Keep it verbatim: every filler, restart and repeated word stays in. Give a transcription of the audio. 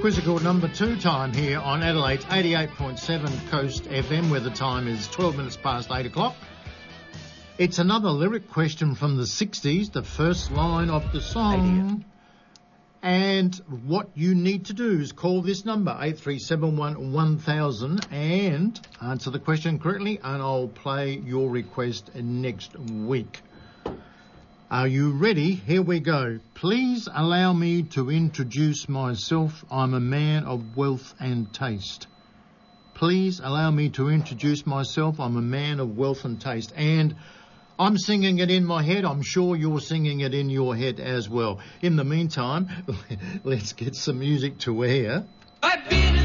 Quizzical number two time here on Adelaide's eighty-eight point seven Coast F M, where the time is twelve minutes past eight o'clock. It's another lyric question from the sixties, the first line of the song. And what you need to do is call this number, eight three seven one one thousand, and answer the question correctly, and I'll play your request next week. Are you ready? Here we go. Please allow me to introduce myself. I'm a man of wealth and taste. Please allow me to introduce myself. I'm a man of wealth and taste. And I'm singing it in my head. I'm sure you're singing it in your head as well. In the meantime, let's get some music to air. I've been